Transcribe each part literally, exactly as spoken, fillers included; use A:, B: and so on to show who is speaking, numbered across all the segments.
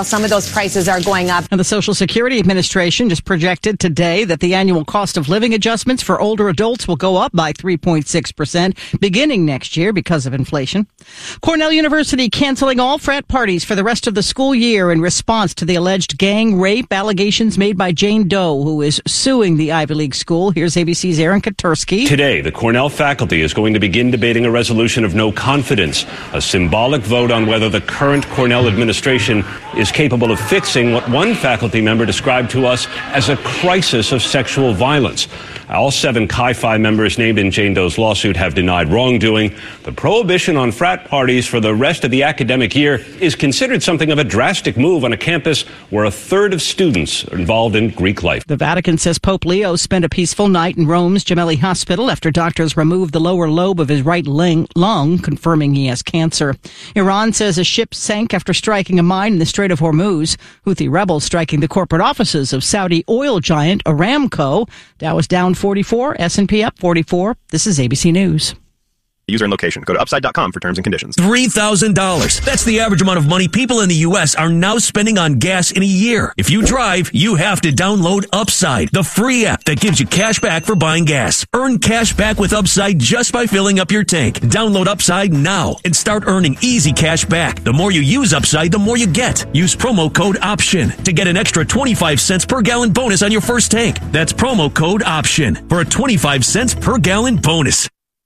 A: Some of those prices are going up.
B: And the Social Security Administration just projected today that the annual cost of living adjustments for older adults will go up by three point six percent beginning next year because of inflation. Cornell University canceling all frat parties for the rest of the school year in response to the alleged gang rape allegations made by Jane Doe, who is suing the Ivy League school. Here's A B C's Aaron Katursky.
C: Today, the Cornell faculty is going to begin debating a resolution of no confidence, a symbolic vote on whether the current Cornell administration is capable of fixing what one faculty member described to us as a crisis of sexual violence. All seven Chi Phi members named in Jane Doe's lawsuit have denied wrongdoing. The prohibition on frat parties for the rest of the academic year is considered something of a drastic move on a campus where a third of students are involved in Greek life.
B: The Vatican says Pope Leo spent a peaceful night in Rome's Gemelli Hospital after doctors removed the lower lobe of his right lung, confirming he has cancer. Iran says a ship sank after striking a mine in the Strait of Hormuz. Houthi rebels striking the corporate offices of Saudi oil giant Aramco. Dow is down forty-four, S and P up forty-four. This is A B C News.
D: User and location. Go to upside dot com for terms and conditions.
E: three thousand dollars. That's the average amount of money people in the U S are now spending on gas in a year. If you drive, you have to download Upside, the free app that gives you cash back for buying gas. Earn cash back with Upside just by filling up your tank. Download Upside now and start earning easy cash back. The more you use Upside, the more you get. Use promo code OPTION to get an extra twenty-five cents per gallon bonus on your first tank. That's promo code OPTION for a twenty-five cents per gallon bonus.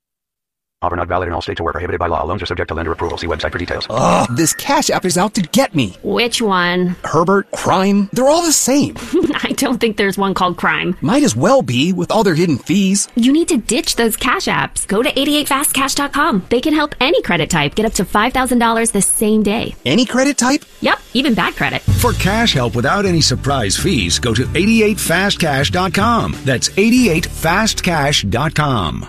F: Offer not valid in all states or where prohibited by law. Loans are subject to lender approval. See website for details.
G: Ugh, this Cash App is out to get me.
H: Which one?
G: Herbert, Crime, they're all the same.
H: I don't think there's one called Crime.
G: Might as well be with all their hidden fees.
H: You need to ditch those Cash Apps. Go to eighty-eight fast cash dot com. They can help any credit type get up to five thousand dollars the same day.
G: Any credit type?
H: Yep, even bad credit.
I: For cash help without any surprise fees, go to eighty-eight fast cash dot com. That's eighty-eight fast cash dot com.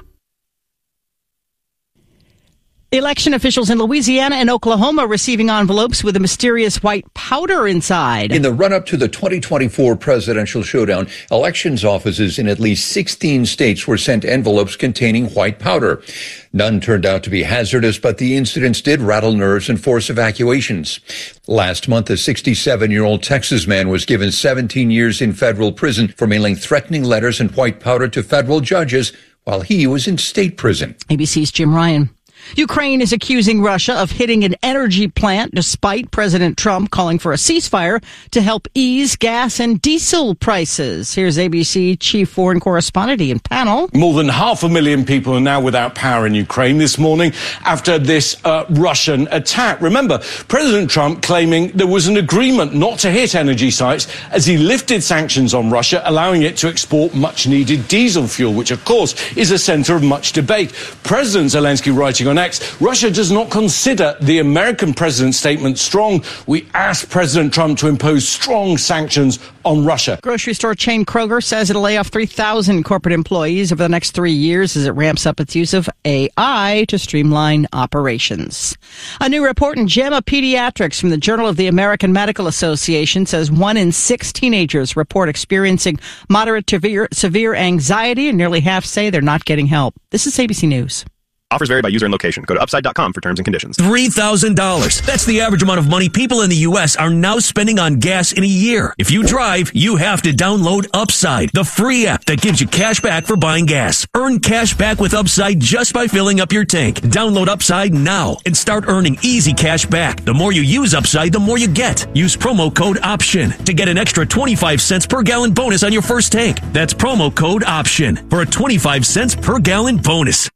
B: Election officials in Louisiana and Oklahoma receiving envelopes with a mysterious white powder inside.
J: In the run-up to the twenty twenty-four presidential showdown, elections offices in at least sixteen states were sent envelopes containing white powder. None turned out to be hazardous, but the incidents did rattle nerves and force evacuations. Last month, a sixty-seven-year-old Texas man was given seventeen years in federal prison for mailing threatening letters and white powder to federal judges while he was in state prison.
B: A B C's Jim Ryan. Ukraine is accusing Russia of hitting an energy plant despite President Trump calling for a ceasefire to help ease gas and diesel prices. Here's A B C chief foreign correspondent Ian Pannell.
K: More than half a million people are now without power in Ukraine this morning after this uh, Russian attack. Remember, President Trump claiming there was an agreement not to hit energy sites as he lifted sanctions on Russia, allowing it to export much-needed diesel fuel, which, of course, is a center of much debate. President Zelensky writing on X, Russia does not consider the American president's statement strong. We ask President Trump to impose strong sanctions on Russia.
B: Grocery store chain Kroger says it'll lay off three thousand corporate employees over the next three years as it ramps up its use of A I to streamline operations. A new report in JAMA Pediatrics from the Journal of the American Medical Association says one in six teenagers report experiencing moderate to severe, severe anxiety, and nearly half say they're not getting help. This is A B C News.
D: Offers vary by user and location. Go to upside dot com for terms and conditions.
E: three thousand dollars. That's the average amount of money people in the U S are now spending on gas in a year. If you drive, you have to download Upside, the free app that gives you cash back for buying gas. Earn cash back with Upside just by filling up your tank. Download Upside now and start earning easy cash back. The more you use Upside, the more you get. Use promo code OPTION to get an extra twenty-five cents per gallon bonus on your first tank. That's promo code OPTION for a twenty-five cents per gallon bonus.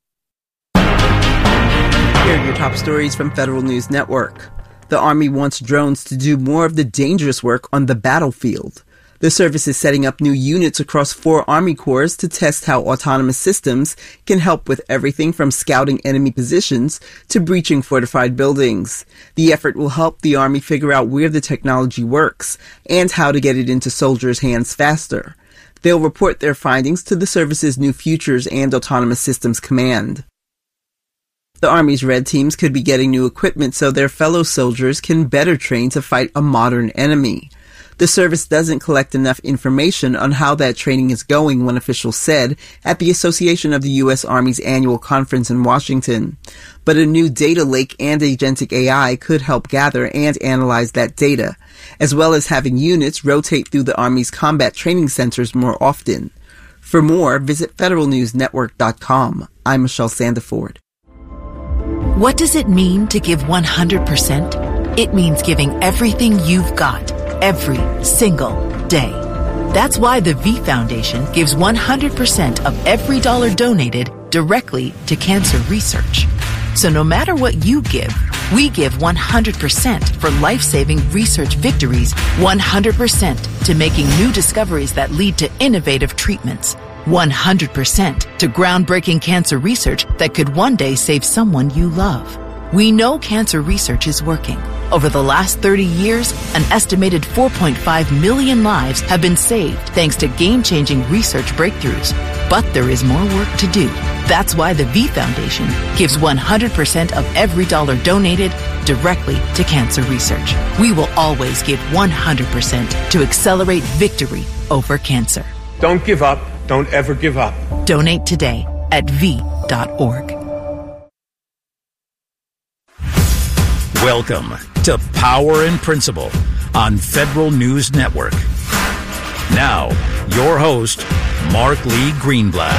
L: Here are your top stories from Federal News Network. The Army wants drones to do more of the dangerous work on the battlefield. The service is setting up new units across four Army corps to test how autonomous systems can help with everything from scouting enemy positions to breaching fortified buildings. The effort will help the Army figure out where the technology works and how to get it into soldiers' hands faster. They'll report their findings to the service's new Futures and Autonomous Systems Command. The Army's red teams could be getting new equipment so their fellow soldiers can better train to fight a modern enemy. The service doesn't collect enough information on how that training is going, one official said at the Association of the U S Army's annual conference in Washington. But a new data lake and agentic A I could help gather and analyze that data, as well as having units rotate through the Army's combat training centers more often. For more, visit federal news network dot com. I'm Michelle Sandiford.
M: What does it mean to give one hundred percent? It means giving everything you've got, every single day. That's why the V Foundation gives one hundred percent of every dollar donated directly to cancer research. So no matter what you give, we give one hundred percent for life-saving research victories, one hundred percent to making new discoveries that lead to innovative treatments, one hundred percent to groundbreaking cancer research that could one day save someone you love. We know cancer research is working. Over the last thirty years, an estimated four point five million lives have been saved thanks to game-changing research breakthroughs. But there is more work to do. That's why the V Foundation gives one hundred percent of every dollar donated directly to cancer research. We will always give one hundred percent to accelerate victory over cancer.
N: Don't give up. Don't ever give up.
M: Donate today at v dot org.
O: Welcome to Power and Principle on Federal News Network. Now, your host, Mark Lee Greenblatt.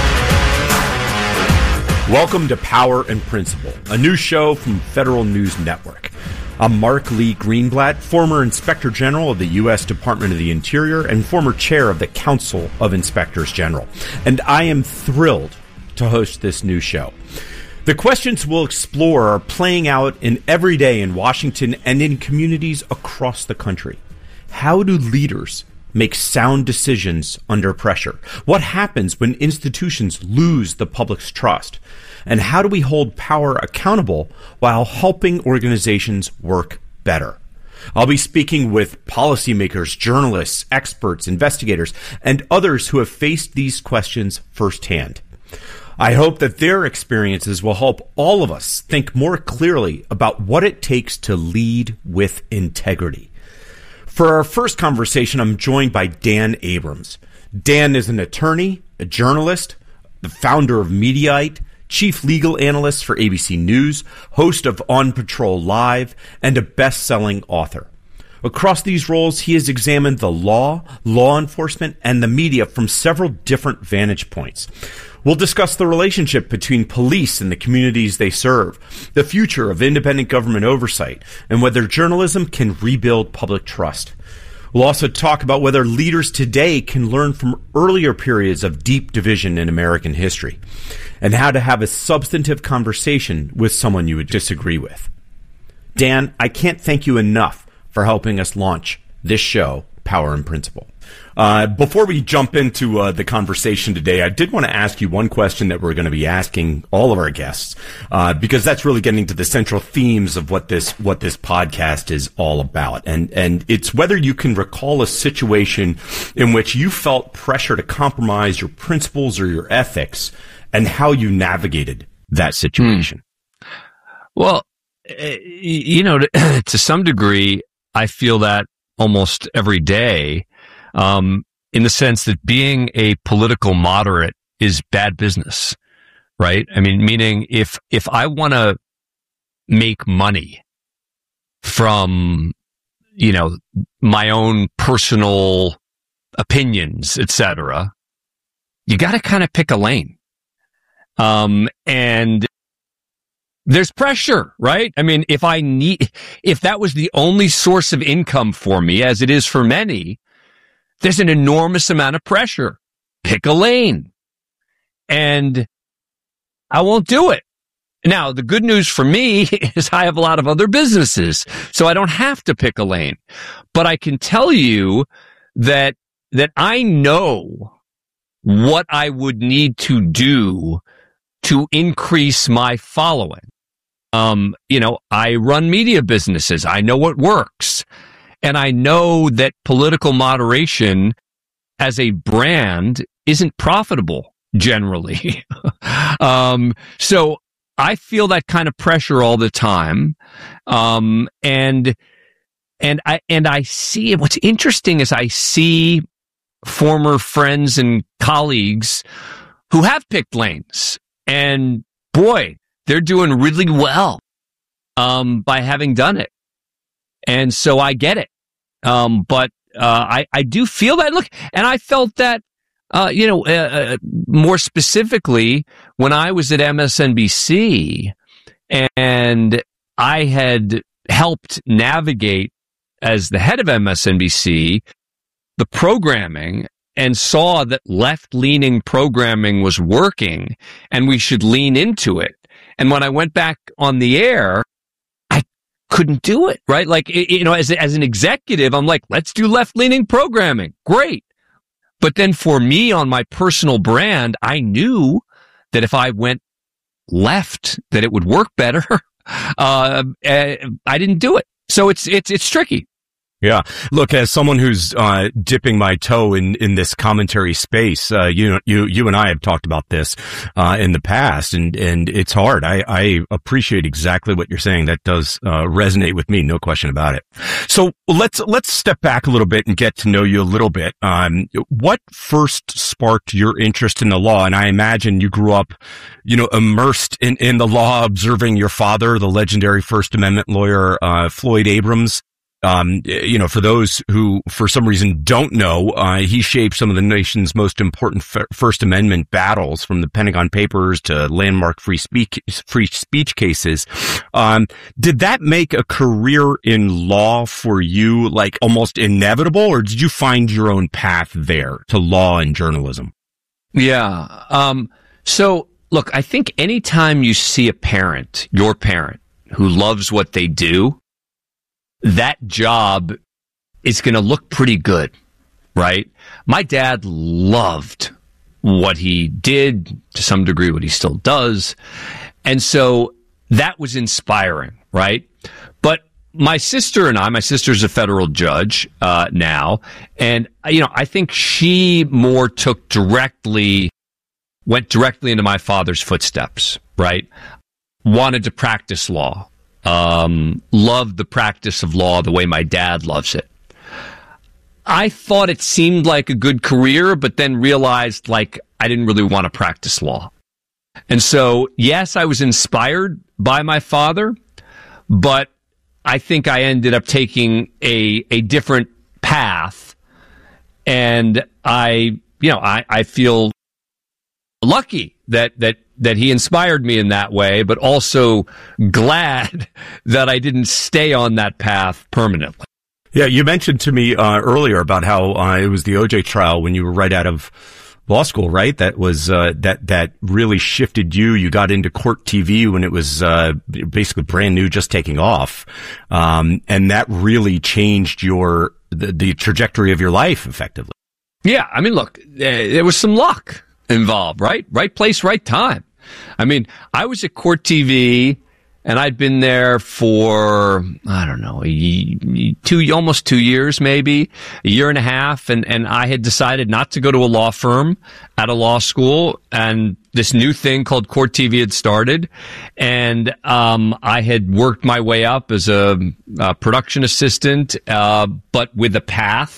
P: Welcome to Power and Principle, a new show from Federal News Network. I'm Mark Lee Greenblatt, former Inspector General of the U S Department of the Interior and former chair of the Council of Inspectors General. And I am thrilled to host this new show. The questions we'll explore are playing out in every day in Washington and in communities across the country. How do leaders make sound decisions under pressure? What happens when institutions lose the public's trust? And how do we hold power accountable while helping organizations work better? I'll be speaking with policymakers, journalists, experts, investigators, and others who have faced these questions firsthand. I hope that their experiences will help all of us think more clearly about what it takes to lead with integrity. For our first conversation, I'm joined by Dan Abrams. Dan is an attorney, a journalist, the founder of Mediaite, chief legal analyst for A B C News, host of On Patrol Live, and a best-selling author. Across these roles, he has examined the law, law enforcement, and the media from several different vantage points. We'll discuss the relationship between police and the communities they serve, the future of independent government oversight, and whether journalism can rebuild public trust. We'll also talk about whether leaders today can learn from earlier periods of deep division in American history, and how to have a substantive conversation with someone you would disagree with. Dan, I can't thank you enough for helping us launch this show, Power and Principle. Uh, before we jump into uh, the conversation today, I did want to ask you one question that we're going to be asking all of our guests, uh, because that's really getting to the central themes of what this what this podcast is all about, and and it's whether you can recall a situation in which you felt pressure to compromise your principles or your ethics, and how you navigated that situation.
Q: Hmm. Well, you know, to, to some degree, I feel that almost every day. Um, in the sense that being a political moderate is bad business, right? I mean, meaning if, if I want to make money from, you know, my own personal opinions, et cetera, you got to kind of pick a lane. Um, and there's pressure, right? I mean, if I need, if that was the only source of income for me, as it is for many, there's an enormous amount of pressure. Pick a lane. And I won't do it. Now, the good news for me is I have a lot of other businesses, so I don't have to pick a lane. But I can tell you that, that I know what I would need to do to increase my following. Um, you know, I run media businesses. I know what works. And I know that political moderation as a brand isn't profitable generally. um, so I feel that kind of pressure all the time. Um, and And I, and I see, what's interesting is I see former friends and colleagues who have picked lanes, and boy, they're doing really well, um, by having done it. And so I get it. Um, but, uh, I, I do feel that. Look, and I felt that, uh, you know, uh, more specifically when I was at M S N B C and I had helped navigate as the head of M S N B C the programming and saw that left-leaning programming was working and we should lean into it. And when I went back on the air, I couldn't do it, right? Like, you know, as, as an executive, I'm like, let's do left-leaning programming. Great. But then for me on my personal brand, I knew that if I went left, that it would work better. uh, I didn't do it. So it's, it's, it's tricky.
P: Yeah. Look, as someone who's uh, dipping my toe in, in this commentary space, uh, you you you and I have talked about this uh, in the past, and, and it's hard. I, I appreciate exactly what you're saying. That does uh, resonate with me, no question about it. So let's let's step back a little bit and get to know you a little bit. Um, what first sparked your interest in the law? And I imagine you grew up, you know, immersed in, in the law, observing your father, the legendary First Amendment lawyer uh, Floyd Abrams. Um, you know, for those who, for some reason, don't know, uh, he shaped some of the nation's most important f- First Amendment battles, from the Pentagon Papers to landmark free speech, free speech cases. Um, did that make a career in law for you, like, almost inevitable, or did you find your own path there to law and journalism?
Q: Yeah. Um, so, look, I think anytime you see a parent, your parent, who loves what they do, that job is going to look pretty good, right? My dad loved what he did, to some degree what he still does. And so that was inspiring, right? But my sister and I, my sister's a federal judge uh, now, and, you know, I think she more took directly, went directly into my father's footsteps, right? Wanted to practice law. Um, loved the practice of law the way my dad loves it. I thought it seemed like a good career, but then realized, like, I didn't really want to practice law. And so, yes, I was inspired by my father, but I think I ended up taking a, a different path. And I, you know, I, I feel lucky that, that, that he inspired me in that way, but also glad that I didn't stay on that path permanently.
P: Yeah, you mentioned to me uh, earlier about how uh, it was the O J trial when you were right out of law school, right? That was uh, that that really shifted you. You got into court T V when it was uh, basically brand new, just taking off, um, and that really changed your the, the trajectory of your life, effectively.
Q: Yeah, I mean, look, there was some luck involved, right? Right place, right time. I mean, I was at Court T V, and I'd been there for, I don't know, two, almost two years, maybe, a year and a half, and, and I had decided not to go to a law firm at a law school, and this new thing called Court T V had started, and um, I had worked my way up as a, a production assistant, uh, but with a path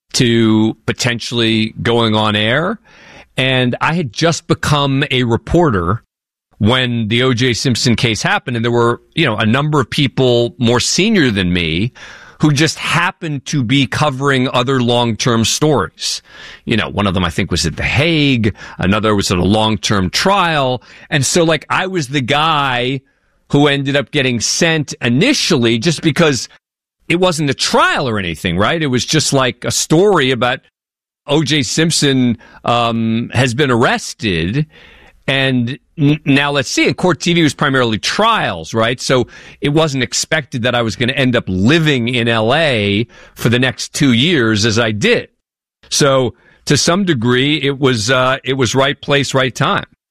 Q: to potentially going on air. And I had just become a reporter when the O J Simpson case happened. And there were, you know, a number of people more senior than me who just happened to be covering other long-term stories. You know, one of them I think was at The Hague. Another was at a long-term trial. And so, like, I was the guy who ended up getting sent initially just because it wasn't a trial or anything, right? It was just like a story about O J Simpson um, has been arrested, and n- now let's see. And Court T V was primarily trials, right? So it wasn't expected that I was going to end up living in L A for the next two years as I did. So to some degree, it was uh, it was right place, right time.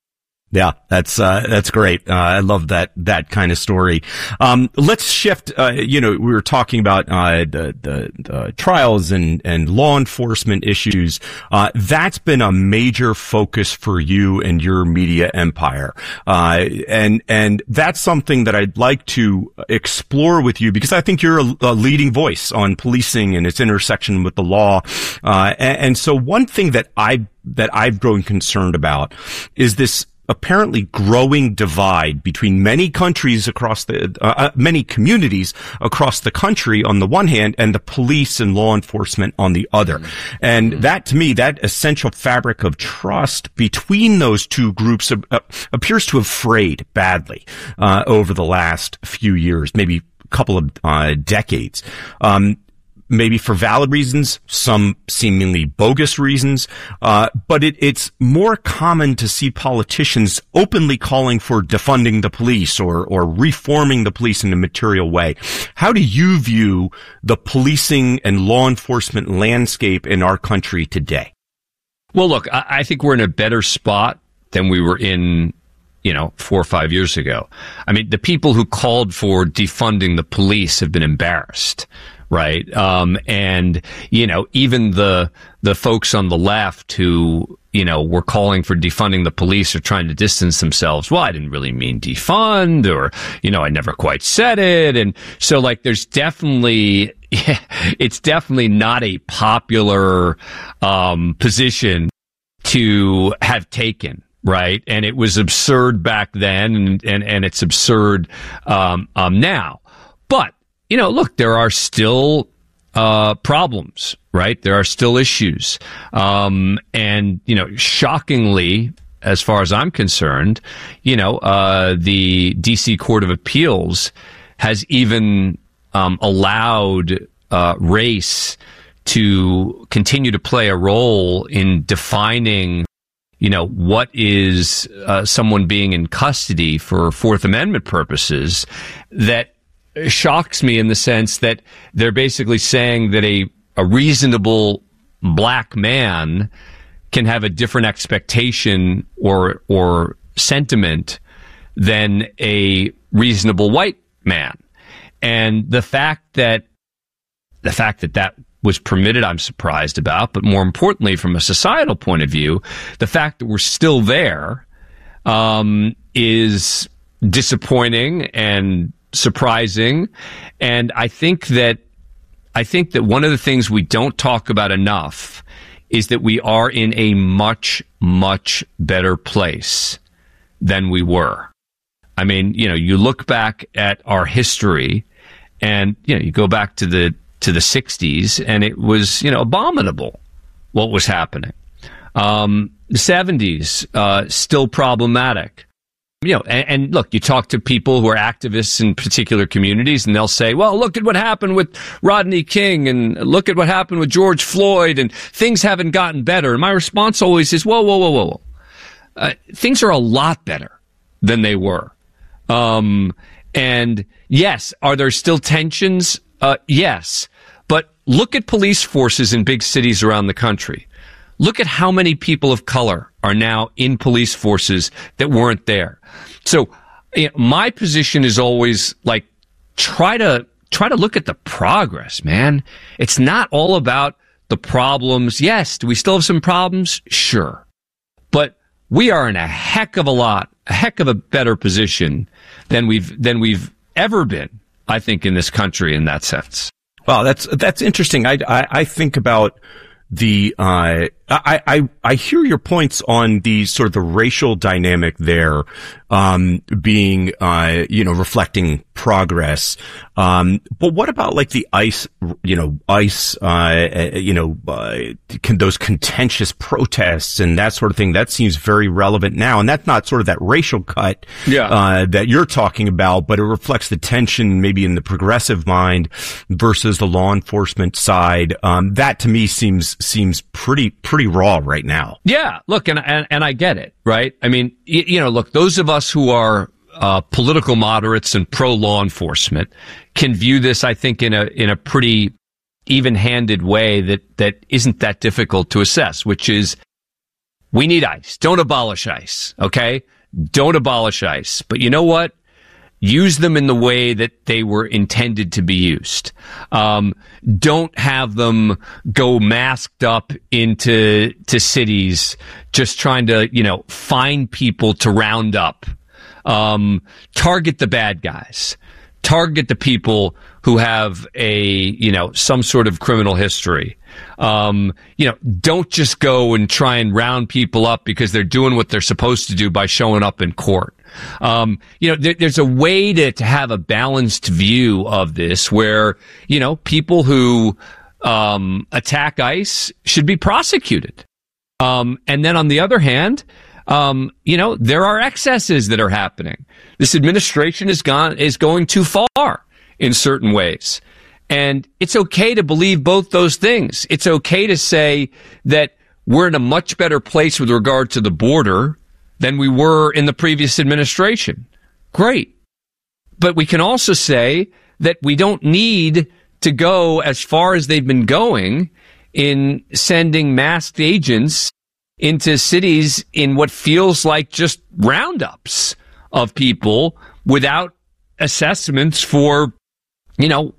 P: Yeah, that's uh, that's great. Uh, I love that that kind of story. Um, let's shift. Uh, you know, we were talking about uh, the, the the trials and and law enforcement issues. Uh, that's been a major focus for you and your media empire, uh, and and that's something that I'd like to explore with you because I think you're a, a leading voice on policing and its intersection with the law. Uh, and, and so one thing that I that I've grown concerned about is this apparently growing divide between many countries across the, uh, many communities across the country on the one hand and the police and law enforcement on the other. Mm-hmm. And mm-hmm. that to me, that essential fabric of trust between those two groups uh, appears to have frayed badly, uh, over the last few years, maybe a couple of, uh, decades. Um, Maybe for valid reasons, some seemingly bogus reasons, uh, but it, it's more common to see politicians openly calling for defunding the police or, or reforming the police in a material way. How do you view the policing and law enforcement landscape in our country today?
Q: Well, look, I, I think we're in a better spot than we were in, you know, four or five years ago. I mean, the people who called for defunding the police have been embarrassed. Right. Um, and, you know, even the, the folks on the left who, you know, were calling for defunding the police are trying to distance themselves. Well, I didn't really mean defund or, you know, I never quite said it. And so like there's definitely, yeah, it's definitely not a popular, um, position to have taken. Right. And it was absurd back then and, and, and it's absurd, um, um, now. But, you know, look, there are still uh problems, right? There are still issues. Um and, you know, shockingly, as far as I'm concerned, you know, uh the D C Court of Appeals has even um allowed uh race to continue to play a role in defining, you know, what is uh, someone being in custody for Fourth Amendment purposes that shocks me in the sense that they're basically saying that a, a reasonable black man can have a different expectation or or sentiment than a reasonable white man. And the fact that the fact that that was permitted, I'm surprised about. But more importantly, from a societal point of view, the fact that we're still there um, is disappointing and surprising. And I think that I think that one of the things we don't talk about enough is that we are in a much, much better place than we were. I mean, you know, you look back at our history and, you know, you go back to the to the sixties and it was, you know, abominable what was happening. Um, the seventies, uh, still problematic. You know, and, and look, you talk to people who are activists in particular communities and they'll say, well, look at what happened with Rodney King and look at what happened with George Floyd and things haven't gotten better. And my response always is, whoa, whoa, whoa, whoa, whoa. Uh, things are a lot better than they were. Um, and yes, are there still tensions? Uh, yes. But look at police forces in big cities around the country. Look at how many people of color are now in police forces that weren't there. So you know, my position is always like, try to, try to look at the progress, man. It's not all about the problems. Yes. Do we still have some problems? Sure. But we are in a heck of a lot, a heck of a better position than we've, than we've ever been, I think, in this country in that sense.
P: Wow. That's, that's interesting. I, I, I think about the, uh, I, I, I hear your points on the sort of the racial dynamic there, um, being, uh, you know, reflecting progress. Um, but what about like the ICE, you know, ICE, uh, you know, uh, can, those contentious protests and that sort of thing? That seems very relevant now. And that's not sort of that racial cut,
Q: yeah.
P: uh, that you're talking about, but it reflects the tension maybe in the progressive mind versus the law enforcement side. Um, that to me seems, seems pretty, pretty raw right now.
Q: Yeah, look, and and, and I get it, right? I mean, you, you know, look, those of us who are uh, political moderates and pro law enforcement can view this, I think, in a in a pretty even-handed way that that isn't that difficult to assess, which is we need ICE. Don't abolish ICE, okay? don't abolish ICE. But you know what? Use them in the way that they were intended to be used. Um, don't have them go masked up into to cities just trying to, you know, find people to round up. Um, target the bad guys. Target the people who have a, you know, some sort of criminal history. Um, you know, don't just go and try and round people up because they're doing what they're supposed to do by showing up in court. Um, you know, there, there's a way to, to have a balanced view of this where, you know, people who, um, attack ICE should be prosecuted. Um, and then on the other hand, um, you know, there are excesses that are happening. This administration is gone, is going too far in certain ways. And it's okay to believe both those things. It's okay to say that we're in a much better place with regard to the border than we were in the previous administration. Great. But we can also say that we don't need to go as far as they've been going in sending masked agents into cities in what feels like just roundups of people without assessments for, you know,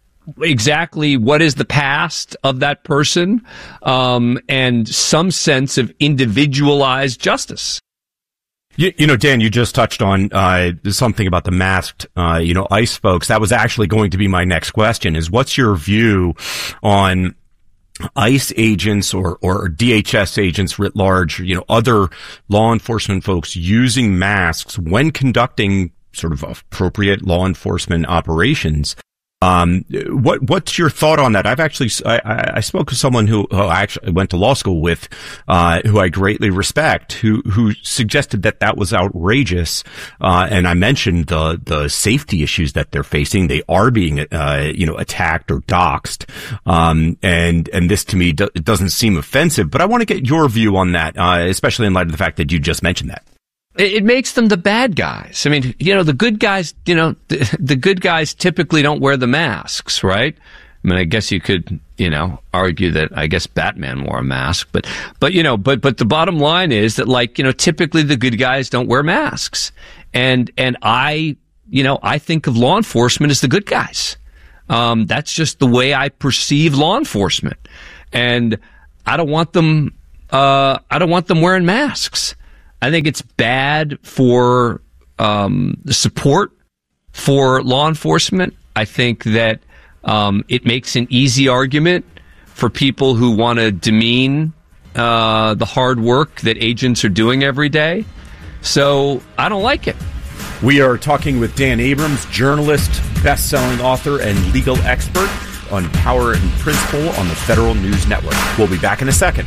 Q: exactly what is the past of that person, um, and some sense of individualized justice.
P: You, you know, Dan, you just touched on uh, something about the masked, uh, you know, ICE folks. That was actually going to be my next question, is what's your view on ICE agents or, or D H S agents writ large, you know, other law enforcement folks using masks when conducting sort of appropriate law enforcement operations? Um, what, what's your thought on that? I've actually, I, I spoke to someone who, who I actually went to law school with, uh, who I greatly respect, who, who suggested that that was outrageous. Uh, and I mentioned the, the safety issues that they're facing. They are being, uh, you know, attacked or doxxed. Um, and, and this to me do, it doesn't seem offensive, but I want to get your view on that, uh, especially in light of the fact that you just mentioned that.
Q: It makes them the bad guys. I mean, you know, the good guys, you know, the, the good guys typically don't wear the masks, right? I mean, I guess you could, you know, argue that I guess Batman wore a mask, but, but, you know, but, but the bottom line is that, like, you know, typically the good guys don't wear masks. And, and I, you know, I think of law enforcement as the good guys. Um, that's just the way I perceive law enforcement. And I don't want them, uh, I don't want them wearing masks. I think it's bad for um, the support for law enforcement. I think that um, it makes an easy argument for people who want to demean uh, the hard work that agents are doing every day. So I don't like it.
P: We are talking with Dan Abrams, journalist, best-selling author, and legal expert on Power and Principle on the Federal News Network. We'll be back in a second.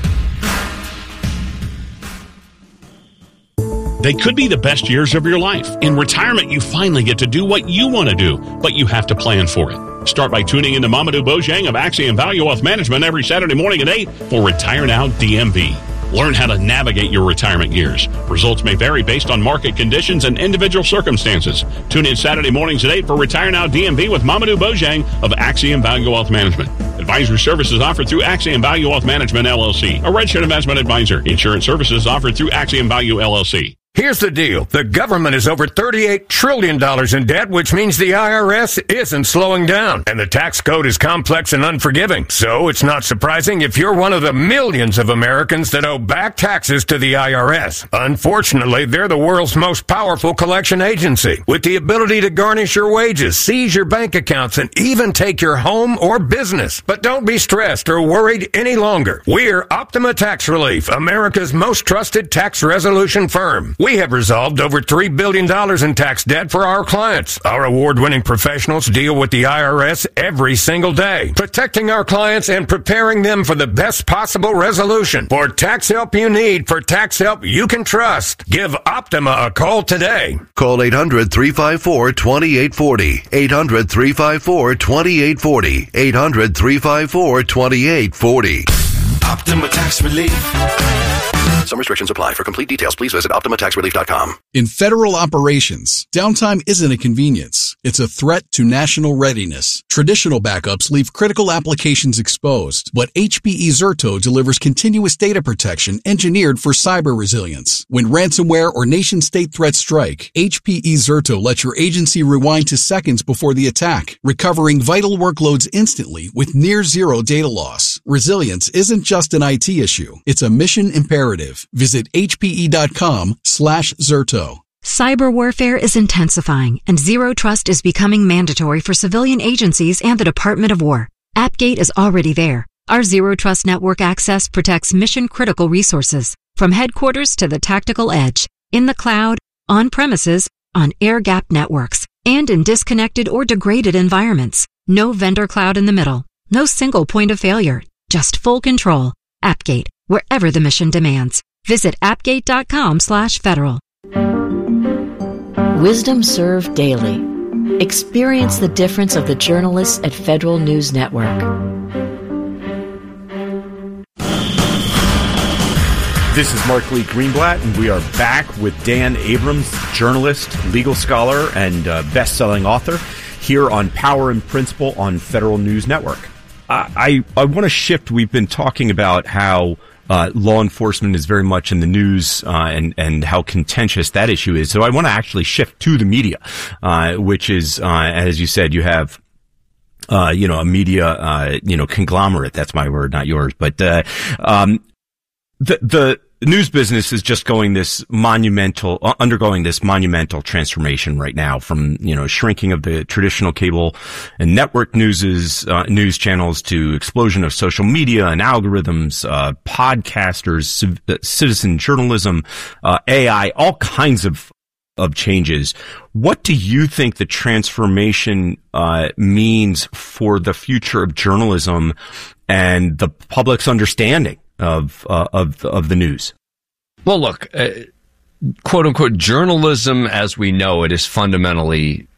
R: They could be the best years of your life. In retirement, you finally get to do what you want to do, but you have to plan for it. Start by tuning in to Mamadou Bojang of Axiom Value Wealth Management every Saturday morning at eight for Retire Now D M V. Learn how to navigate your retirement years. Results may vary based on market conditions and individual circumstances. Tune in Saturday mornings at eight for Retire Now D M V with Mamadou Bojang of Axiom Value Wealth Management. Advisory services offered through Axiom Value Wealth Management, L L C, a registered investment advisor. Insurance services offered through Axiom Value, L L C.
S: Here's the deal. The government is over thirty-eight trillion dollars in debt, which means the I R S isn't slowing down. And the tax code is complex and unforgiving. So it's not surprising if you're one of the millions of Americans that owe back taxes to the I R S. Unfortunately, they're the world's most powerful collection agency, with the ability to garnish your wages, seize your bank accounts, and even take your home or business. But don't be stressed or worried any longer. We're Optima Tax Relief, America's most trusted tax resolution firm. We have resolved over three billion dollars in tax debt for our clients. Our award-winning professionals deal with the I R S every single day, protecting our clients and preparing them for the best possible resolution. For tax help you need, for tax help you can trust, give Optima a call today.
T: Call eight hundred, three five four, two eight four zero, eight hundred, three five four, two eight four zero, eight hundred, three five four, two eight four zero.
U: Optima Tax Relief.
V: Some restrictions apply. For complete details, please visit Optima Tax Relief dot com.
W: In federal operations, downtime isn't a convenience.
A: It's a threat to national readiness. Traditional backups leave critical applications exposed, but H P E Zerto delivers continuous data protection engineered for cyber resilience. When ransomware or nation-state threats strike, H P E Zerto lets your agency rewind to seconds before the attack, recovering vital workloads instantly with near zero data loss. Resilience isn't just an I T issue. It's a mission imperative. Visit hpe.com slash Zerto.
C: Cyber warfare is intensifying, and Zero Trust is becoming mandatory for civilian agencies and the Department of War. AppGate is already there. Our Zero Trust network access protects mission-critical resources, from headquarters to the tactical edge, in the cloud, on premises, on air-gapped networks, and in disconnected or degraded environments. No vendor cloud in the middle. No single point of failure. Just full control. AppGate, wherever the mission demands. Visit appgate.com slash federal.
W: Wisdom Served Daily. Experience the difference of the journalists at Federal News Network.
P: This is Mark Lee Greenblatt, and we are back with Dan Abrams, journalist, legal scholar, and uh, best-selling author, here on Power and Principle on Federal News Network. I, I, I want to shift. We've been talking about how Uh, law enforcement is very much in the news, uh, and, and how contentious that issue is. So I want to actually shift to the media, uh, which is, uh, as you said, you have, uh, you know, a media, uh, you know, conglomerate. That's my word, not yours. But, uh, um, the, the, news business is just going this monumental, uh, undergoing this monumental transformation right now, from, you know, shrinking of the traditional cable and network newses, uh, news channels, to explosion of social media and algorithms, uh, podcasters, civ- citizen journalism, uh, A I, all kinds of, of changes. What do you think the transformation, uh, means for the future of journalism and the public's understanding of, uh, of, of the news?
Q: Well, look, uh, quote unquote, journalism as we know it is fundamentally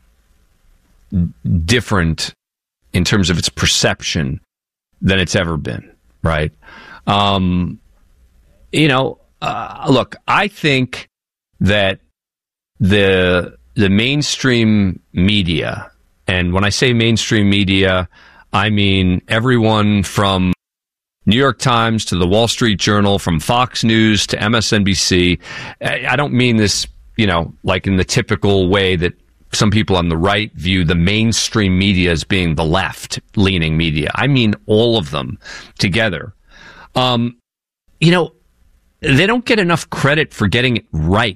Q: different in terms of its perception than it's ever been, right? Um, you know, uh, look, I think that the, the mainstream media, and when I say mainstream media, I mean everyone from New York Times to the Wall Street Journal, from Fox News to M S N B C. I don't mean this, you know, like in the typical way that some people on the right view the mainstream media as being the left-leaning media. I mean all of them together. Um, you know, they don't get enough credit for getting it right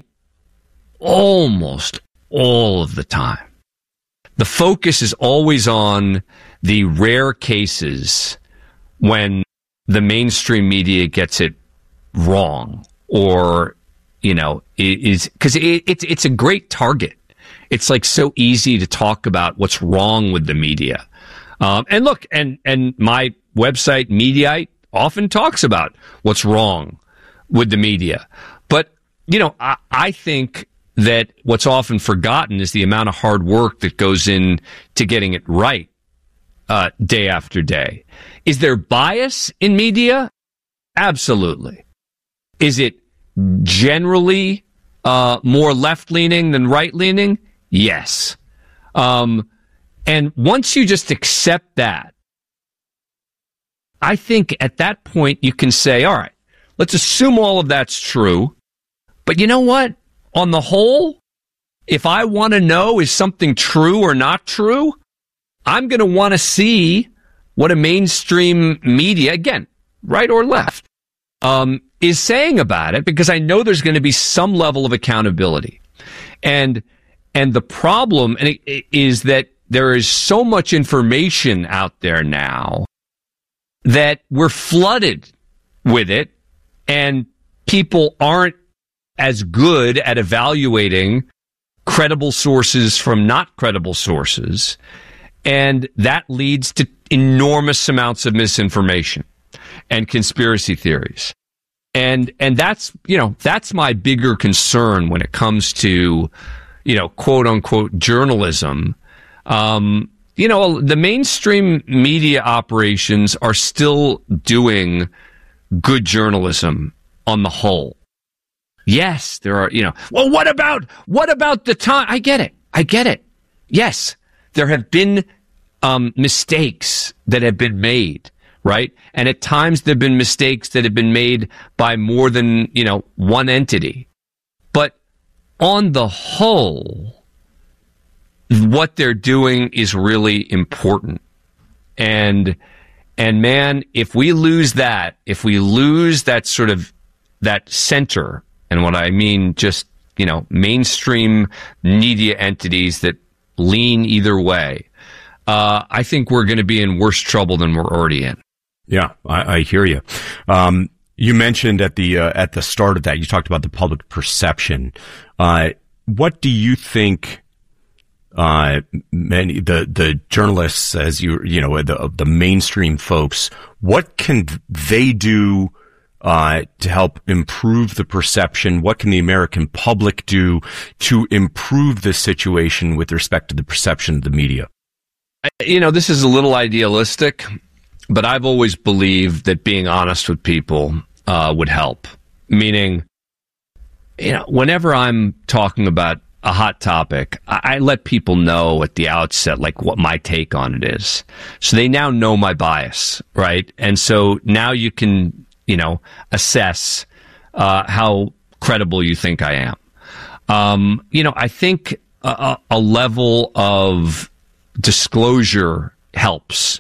Q: almost all of the time. The focus is always on the rare cases when the mainstream media gets it wrong, or, you know, is because it, it's it's a great target. It's like so easy to talk about what's wrong with the media. Um, and look, and and my website Mediaite often talks about what's wrong with the media. But you know, I, I think that what's often forgotten is the amount of hard work that goes in to getting it right, uh, day after day. Is there bias in media? Absolutely. Is it generally uh, more left-leaning than right-leaning? Yes. Um, and once you just accept that, I think at that point you can say, all right, let's assume all of that's true. But you know what? On the whole, if I want to know is something true or not true, I'm going to want to see what a mainstream media, again, right or left, um, is saying about it, because I know there's going to be some level of accountability. And and the problem and it, is that there is so much information out there now that we're flooded with it, and people aren't as good at evaluating credible sources from not credible sources. And that leads to enormous amounts of misinformation and conspiracy theories. And, and that's, you know, that's my bigger concern when it comes to, you know, quote unquote journalism. Um, you know, the mainstream media operations are still doing good journalism on the whole. Yes, there are, you know, well, what about, what about the time? I get it. I get it. Yes. there have been um, mistakes that have been made, right? And at times there have been mistakes that have been made by more than, you know, one entity. But on the whole, what they're doing is really important. And, and man, if we lose that, if we lose that sort of, that center, and what I mean, just, you know, mainstream media entities that lean either way, uh, I think we're going to be in worse trouble than we're already in.
P: Yeah, I, I hear you. Um, you mentioned at the uh, at the start of that, you talked about the public perception. Uh, what do you think? Uh, many the the journalists, as you you know, the the mainstream folks, what can they do uh, to help improve the perception? What can the American public do to improve the situation with respect to the perception of the media?
Q: You know, this is a little idealistic, but I've always believed that being honest with people uh, would help. Meaning, you know, whenever I'm talking about a hot topic, I, I let people know at the outset, like, what my take on it is. So they now know my bias, right? And so now you can, you know, assess uh, how credible you think I am. Um, you know, I think a, a level of disclosure helps.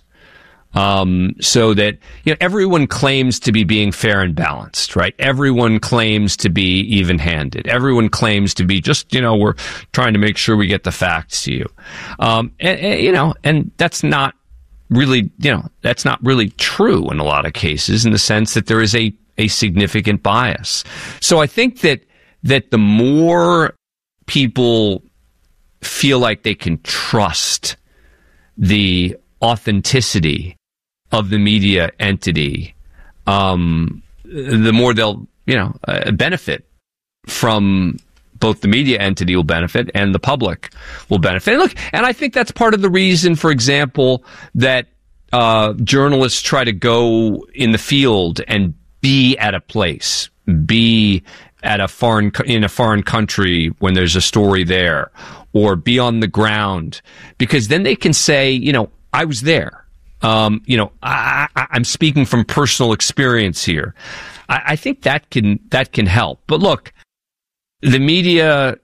Q: Um, so that, you know, everyone claims to be being fair and balanced, right? Everyone claims to be even-handed. Everyone claims to be just, you know, we're trying to make sure we get the facts to you. Um, and, and, you know, and that's not really, you know, that's not really true in a lot of cases, in the sense that there is a, a significant bias. So I think that, that the more people feel like they can trust the authenticity of the media entity, um, the more they'll, you know, uh, benefit from, both the media entity will benefit and the public will benefit. And look, and I think that's part of the reason, for example, that uh, journalists try to go in the field and be at a place, be at a foreign, in a foreign country when there's a story there, or be on the ground, because then they can say, you know, I was there. Um, you know, I, I, I'm speaking from personal experience here. I, I think that can that can help. But look, the media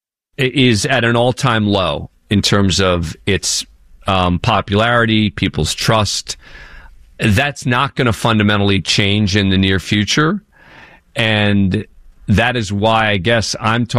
Q: is at an all-time low in terms of its um, popularity, people's trust. That's not going to fundamentally change in the near future, and that is why I guess I'm talking.